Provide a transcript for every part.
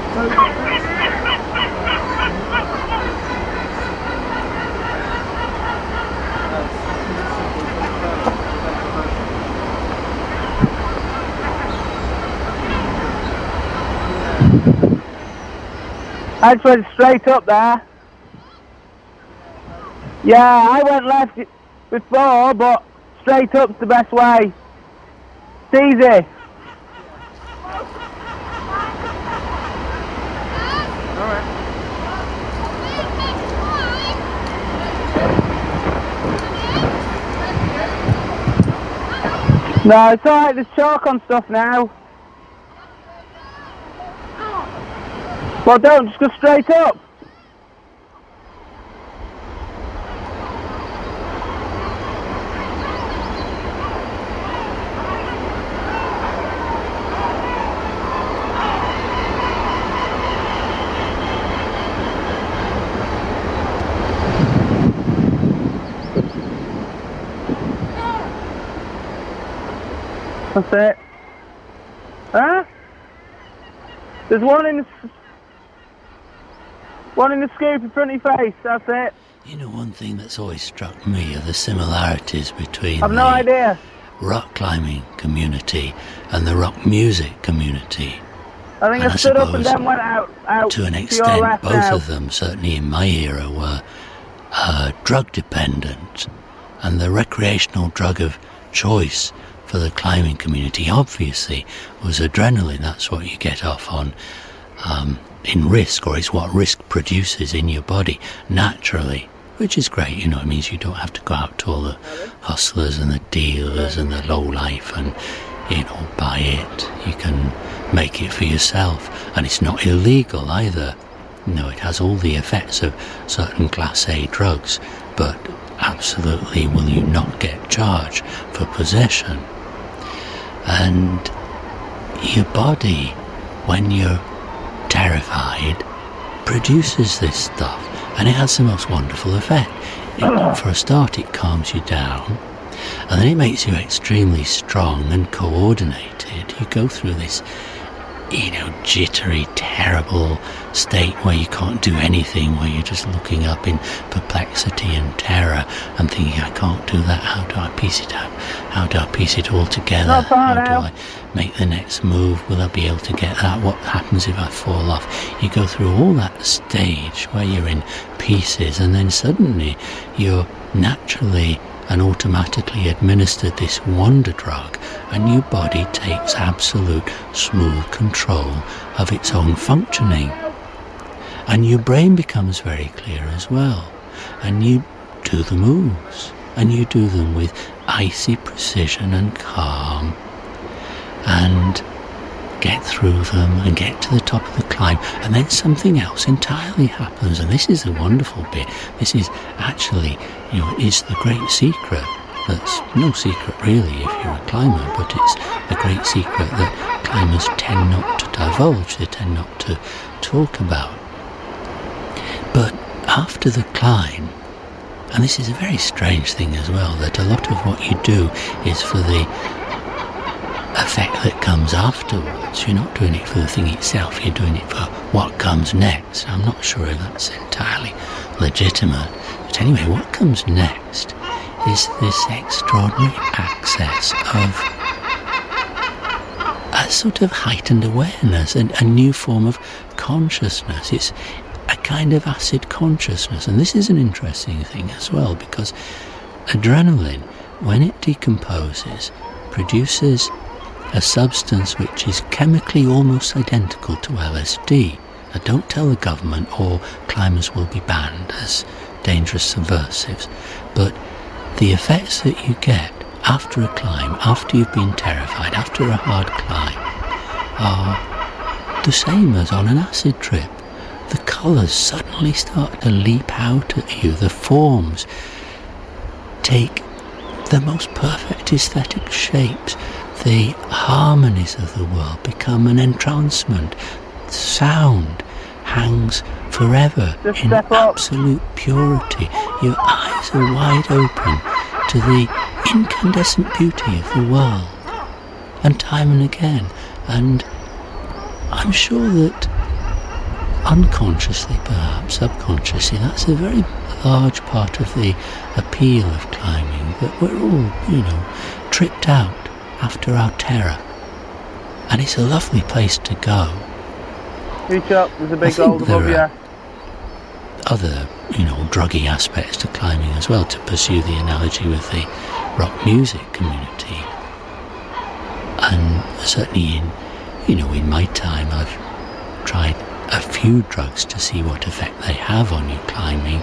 I just went straight up there. Yeah, I went left before, but straight up's the best way. It's easy. No, it's alright, there's chalk on stuff now. Well, don't, just go straight up. That's it. Huh? There's one in the scoop in front of your face, that's it. You know, one thing that's always struck me are the similarities between I've no idea. rock climbing community and the rock music community. I think I stood up and then went out to an your extent, left both now. of them, certainly in my era, were drug dependent, and the recreational drug of choice for the climbing community obviously was adrenaline. That's what you get off on in risk, or is what risk produces in your body naturally, which is great. You know, it means you don't have to go out to all the hustlers and the dealers and the low life and, you know, buy it. You can make it for yourself, and it's not illegal either. No, it has all the effects of certain Class A drugs, but absolutely will you not get charged for possession. And your body, when you're terrified, produces this stuff, and it has the most wonderful effect. For a start, it calms you down, and then it makes you extremely strong and coordinated. You go through this, you know, jittery, terrible state where you can't do anything, where you're just looking up in perplexity and terror and thinking, I can't do that, how do I piece it out? How do I piece it all together? How do I make the next move? Will I be able to get that? What happens if I fall off? You go through all that stage where you're in pieces, and then suddenly you're naturally and automatically administered this wonder drug, and your body takes absolute smooth control of its own functioning. And your brain becomes very clear as well, and you do the moves, and you do them with icy precision and calm, and get through them and get to the top of the climb, and then something else entirely happens. And this is the wonderful bit. This is actually, you know, it's the great secret. That's no secret really if you're a climber, but it's the great secret that climbers tend not to divulge, they tend not to talk about. But after the climb, and this is a very strange thing as well, that a lot of what you do is for the effect that comes afterwards. You're not doing it for the thing itself, you're doing it for what comes next. I'm not sure if that's entirely legitimate, but anyway, what comes next is this extraordinary access of a sort of heightened awareness and a new form of consciousness. It's a kind of acid consciousness, and this is an interesting thing as well, because adrenaline, when it decomposes, produces a substance which is chemically almost identical to LSD. Now, don't tell the government or climbers will be banned as dangerous subversives, but the effects that you get after a climb, after you've been terrified, after a hard climb, are the same as on an acid trip. The colours suddenly start to leap out at you, the forms take the most perfect aesthetic shapes, the harmonies of the world become an entrancement, sound hangs forever in absolute purity. Your eyes are wide open to the incandescent beauty of the world, and time and again. And I'm sure that unconsciously, perhaps subconsciously, that's a very large part of the appeal of climbing, that we're all, tripped out after our terror. And it's a lovely place to go. Reach up, there's a big gold above you. Other, druggy aspects to climbing as well, to pursue the analogy with the rock music community. And certainly in my time, I've tried a few drugs to see what effect they have on you climbing,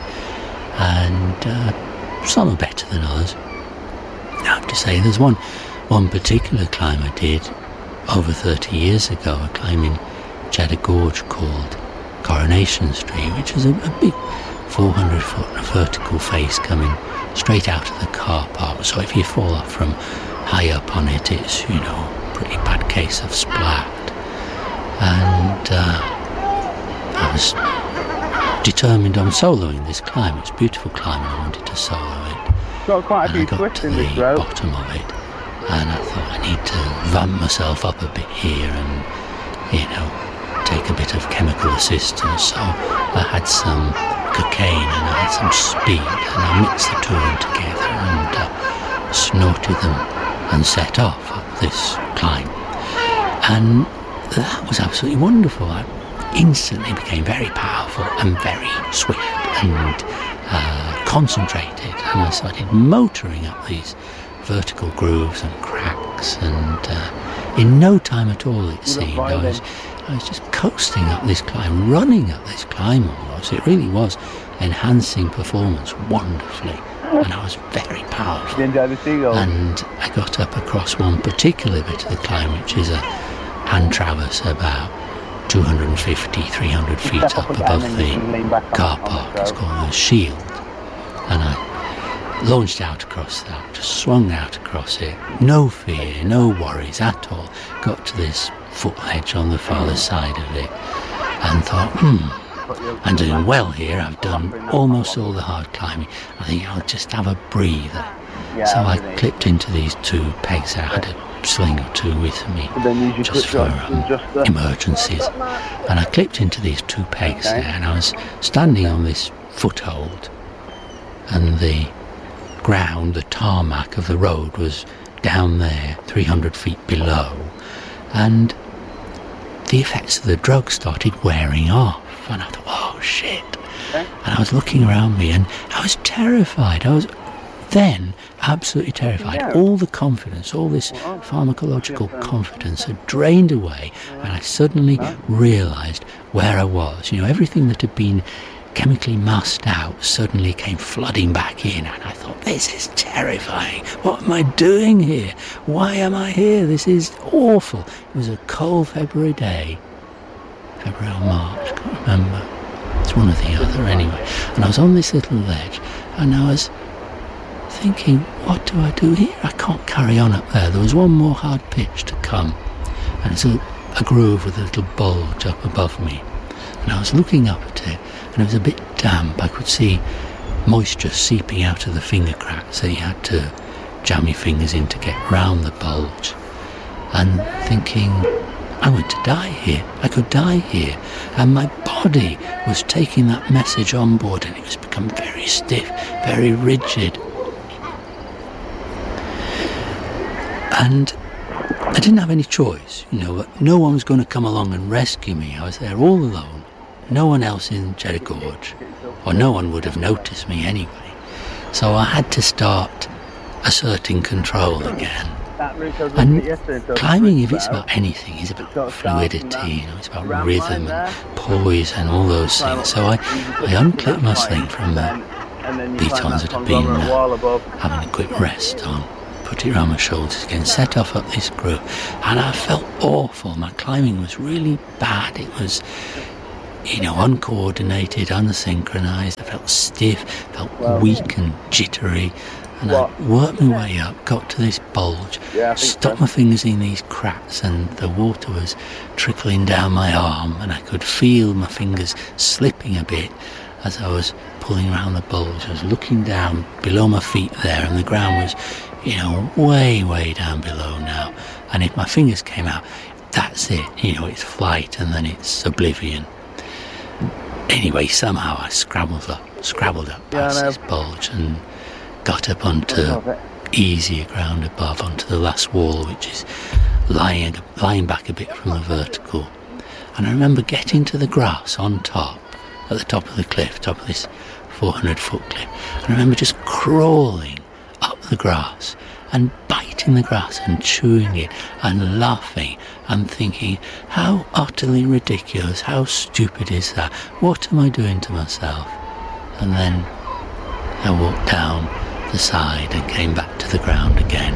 and some are better than others. I have to say, there's one particular climb I did over 30 years ago, a climb in Cheddar Gorge called Coronation Street, which is a big 400-foot vertical face coming straight out of the car park. So if you fall off from high up on it, it's, a pretty bad case of splat. And I was determined on soloing this climb. It's a beautiful climb and I wanted to solo it. Got quite a few twists in this road. I got to the bottom of it and I thought I need to vamp myself up a bit here and, take a bit of chemical assistance. So I had some cocaine and I had some speed and I mixed the two of them together and snorted them and set off up this climb. And that was absolutely wonderful. I instantly became very powerful and very swift and concentrated, and I started motoring up these vertical grooves and cracks, and in no time at all, it seemed, I was just coasting up this climb, running up this climb almost. It really was enhancing performance wonderfully, and I was very powerful. And I got up across one particular bit of the climb, which is a hand traverse about 250, 300 feet up above the car park. It's called the Shield. And I launched out across that, just swung out across it. No fear, no worries at all. Got to this footledge on the farther side of it and thought, I'm doing well here. I've done almost all the hard climbing. I think I'll just have a breather. So I clipped into these two pegs. I had a sling or two with me just for emergencies. And I clipped into these two pegs there, and I was standing on this foothold, and the ground, the tarmac of the road was down there, 300 feet below, and the effects of the drug started wearing off, and I thought, oh shit. And I was looking around me and I was terrified. I was then absolutely terrified. All the confidence, all this pharmacological confidence had drained away, and I suddenly realised where I was. Everything that had been chemically masked out suddenly came flooding back in, and I thought, this is terrifying. What am I doing here? Why am I here? This is awful. It was a cold February day. February or March, can't remember. It's one or the other anyway. And I was on this little ledge, and I was thinking, what do I do here? I can't carry on up there. There was one more hard pitch to come, and it's a groove with a little bulge up above me. And I was looking up at it, and it was a bit damp. I could see moisture seeping out of the finger cracks, so you had to jam your fingers in to get round the bulge. And thinking, I'm going to die here. I could die here. And my body was taking that message on board, and it was become very stiff, very rigid. And I didn't have any choice, no one was going to come along and rescue me. I was there all alone, no one else in Cheddar Gorge, or no one would have noticed me anyway. So I had to start asserting control again. And climbing, if it's about anything, is about fluidity, it's about rhythm and poise and all those things. So I unclipped my sling from the pitons that had been having a quick rest on, put it around my shoulders again, set off up this groove, and I felt awful. My climbing was really bad. It was, uncoordinated, unsynchronized. I felt stiff, felt weak and jittery, and I worked my way up, got to this bulge, stuck my fingers in these cracks, and the water was trickling down my arm, and I could feel my fingers slipping a bit as I was pulling around the bulge. I was looking down below my feet there, and the ground was way down below now, and if my fingers came out, that's it, it's flight and then it's oblivion. Anyway, somehow I scrabbled up past this bulge and got up onto easier ground above, onto the last wall, which is lying back a bit from the vertical. And I remember getting to the grass on top, at the top of the cliff, top of this 400-foot cliff. And I remember just crawling up the grass and biting the grass and chewing it and laughing and thinking, how utterly ridiculous, how stupid is that? What am I doing to myself? And then I walked down the side and came back to the ground again.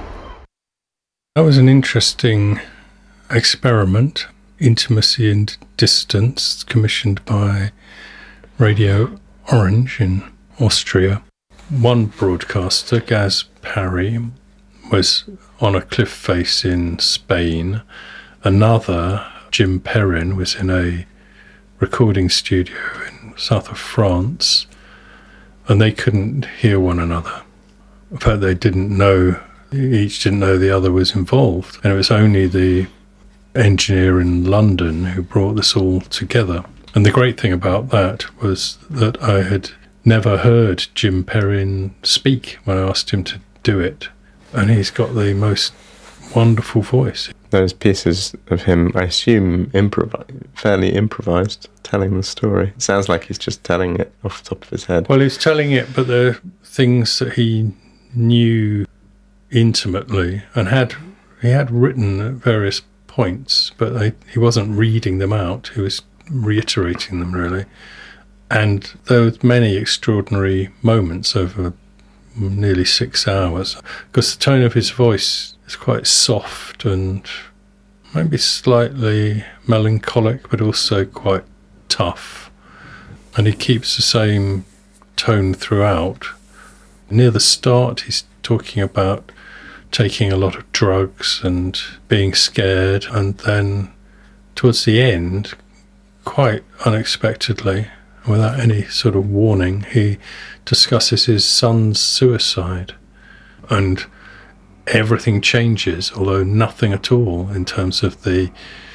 That was an interesting experiment, Intimacy and Distance, commissioned by Radio Orange in Austria. One broadcaster, Gaz Parry, was on a cliff face in Spain. Another, Jim Perrin, was in a recording studio in south of France, and they couldn't hear one another. In fact, they didn't know, each didn't know the other was involved, and it was only the engineer in London who brought this all together. And the great thing about that was that I had never heard Jim Perrin speak when I asked him to do it, and he's got the most wonderful voice. Those pieces of him, I assume, fairly improvised, telling the story. It sounds like he's just telling it off the top of his head. Well, he's telling it, but they're things that he knew intimately and he had written at various points, but he wasn't reading them out. He was reiterating them, really. And there were many extraordinary moments over nearly 6 hours, because the tone of his voice is quite soft and maybe slightly melancholic, but also quite tough. And he keeps the same tone throughout. Near the start, he's talking about taking a lot of drugs and being scared, and then towards the end, quite unexpectedly, without any sort of warning, he discusses his son's suicide, and everything changes, although nothing at all in terms of the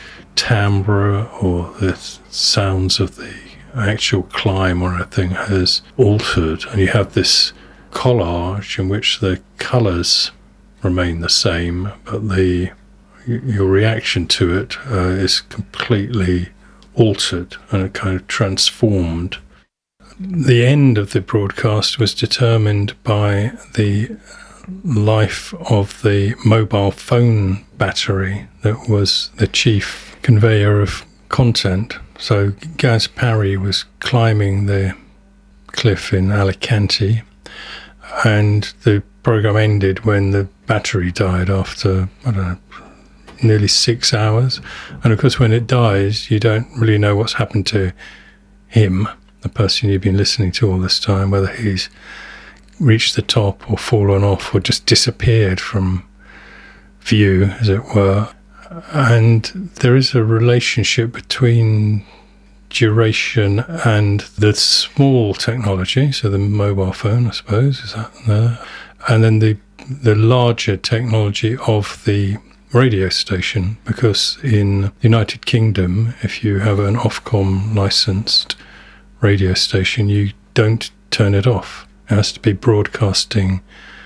timbre or the sounds of the actual climb or anything has altered, and you have this collage in which the colours remain the same, but your reaction to it is completely altered and kind of transformed. The end of the broadcast was determined by the life of the mobile phone battery that was the chief conveyor of content. So Gaz Parry was climbing the cliff in Alicante, and the programme ended when the battery died after, nearly 6 hours. And of course, when it dies, you don't really know what's happened to him, the person you've been listening to all this time, whether he's reached the top or fallen off or just disappeared from view, as it were. And there is a relationship between duration and the small technology, so the mobile phone, I suppose, is that there? And then the larger technology of the radio station, because in the United Kingdom, if you have an Ofcom licensed radio station, you don't turn it off. It has to be broadcasting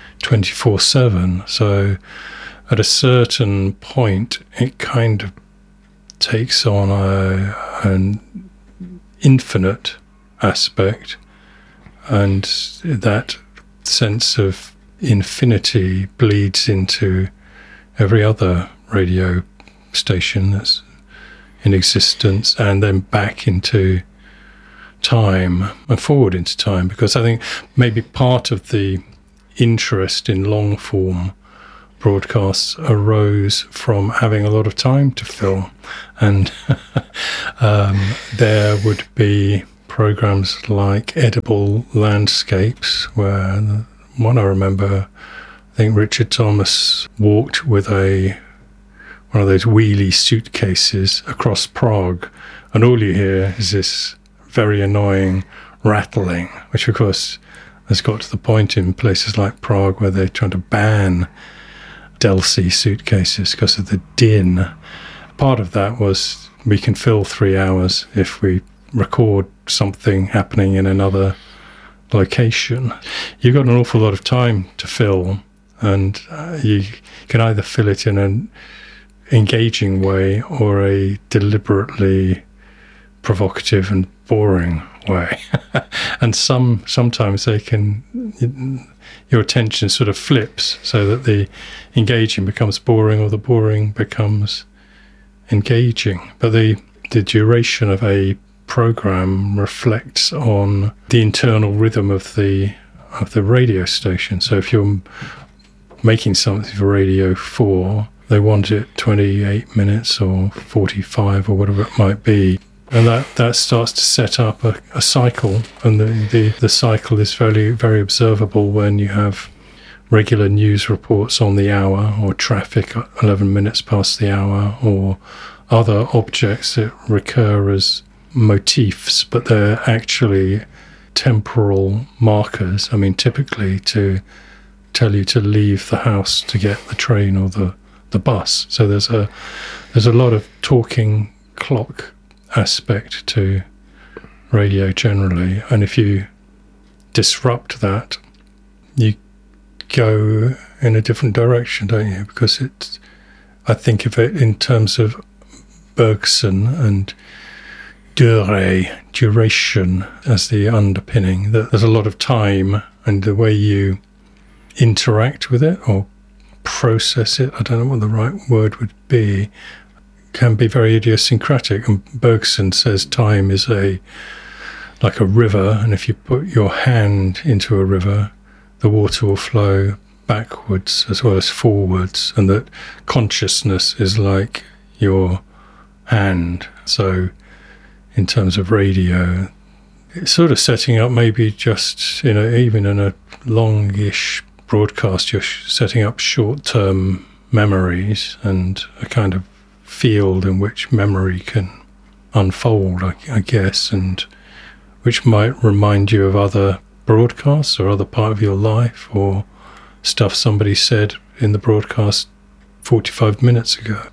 24/7. So at a certain point, it kind of takes on an infinite aspect, and that sense of infinity bleeds into every other radio station that's in existence, and then back into time and forward into time, because I think maybe part of the interest in long form broadcasts arose from having a lot of time to fill, and there would be programs like Edible Landscapes, where the one I remember, I think Richard Thomas walked with one of those wheelie suitcases across Prague, and all you hear is this very annoying rattling, which of course has got to the point in places like Prague where they're trying to ban Delsey suitcases because of the din. Part of that was we can fill 3 hours if we record something happening in another location. You've got an awful lot of time to fill, and you can either fill it in an engaging way or a deliberately provocative and boring way. And sometimes they can, your attention sort of flips so that the engaging becomes boring or the boring becomes engaging. But the duration of a program reflects on the internal rhythm of the radio station. So if you're making something for Radio 4, they want it 28 minutes or 45 or whatever it might be. And that starts to set up a cycle, and the cycle is very, very observable when you have regular news reports on the hour, or traffic 11 minutes past the hour, or other objects that recur as motifs, but they're actually temporal markers. I mean, typically to tell you to leave the house to get the train or the bus. So there's a lot of talking clock aspect to radio generally, and if you disrupt that, you go in a different direction, don't you? Because I think of it in terms of Bergson and duration as the underpinning, that there's a lot of time, and the way you interact with it or process it, I don't know what the right word would be, can be very idiosyncratic. And Bergson says time is like a river, and if you put your hand into a river, the water will flow backwards as well as forwards, and that consciousness is like your hand. So in terms of radio, it's sort of setting up maybe just, even in a longish broadcast, you're setting up short-term memories and a kind of field in which memory can unfold, I guess, and which might remind you of other broadcasts or other part of your life, or stuff somebody said in the broadcast 45 minutes ago.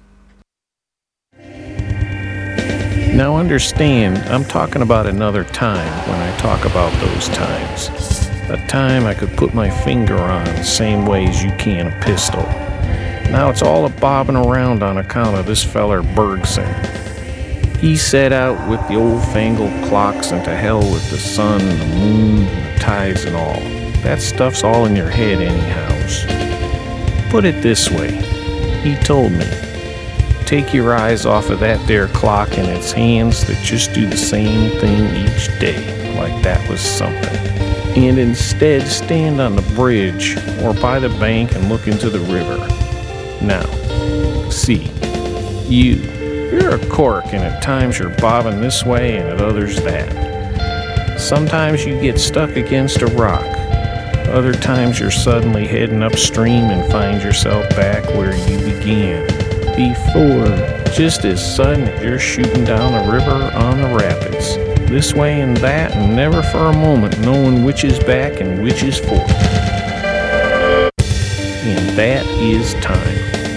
Now understand, I'm talking about another time when I talk about those times. A time I could put my finger on the same way as you can a pistol. Now it's all a bobbing around on account of this feller Bergson. He set out with the old-fangled clocks, and to hell with the sun and the moon and the tides and all. That stuff's all in your head anyhows. Put it this way, he told me, take your eyes off of that there clock and its hands that just do the same thing each day, like that was something. And instead stand on the bridge or by the bank and look into the river. Now, see, you're a cork, and at times you're bobbing this way and at others that. Sometimes you get stuck against a rock. Other times you're suddenly heading upstream and find yourself back where you began. Before, just as sudden as you're shooting down a river on the rapids. This way and that, and never for a moment knowing which is back and which is forth. And that is time.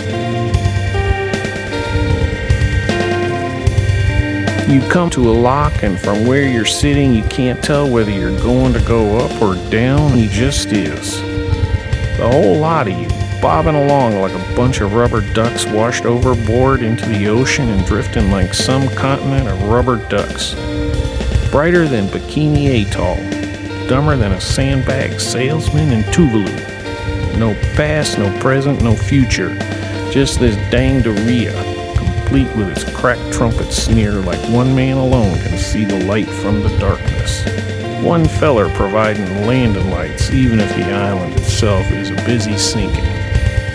You come to a lock, and from where you're sitting, you can't tell whether you're going to go up or down. He just is. The whole lot of you, bobbing along like a bunch of rubber ducks washed overboard into the ocean and drifting like some continent of rubber ducks. Brighter than Bikini Atoll, dumber than a sandbag salesman in Tuvalu. No past, no present, no future, just this dang Doria, complete with its cracked trumpet sneer, like one man alone can see the light from the darkness. One feller providing landing lights, even if the island itself is a busy sinking.